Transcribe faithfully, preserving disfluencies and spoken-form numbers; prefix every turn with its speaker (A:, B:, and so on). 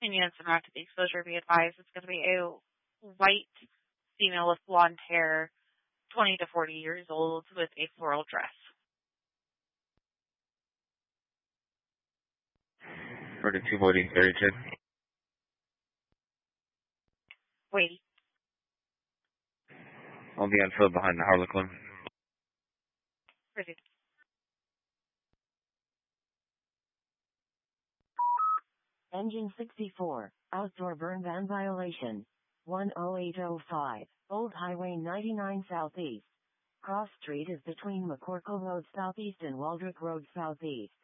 A: And yes, and after the exposure, be advised it's going to be a white female with blonde hair, twenty to forty years old, with a floral dress.
B: forty-two voting, thirty-two.
A: Wait.
B: On the infield behind the Harlequin.
A: Proceed.
C: Engine sixty-four, outdoor burn ban violation. one oh eight oh five, Old Highway ninety-nine Southeast. Cross Street is between McCorkle Road Southeast and Waldrick Road Southeast.